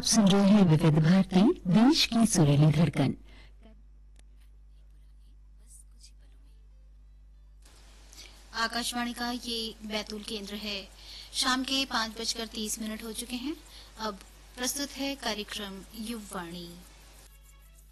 आप सुन रहे हैं विविध भारती, देश की सुरीली धड़कन। आकाशवाणी का ये बैतूल केंद्र है। शाम के 5:30 हो चुके हैं। अब प्रस्तुत है कार्यक्रम युववाणी।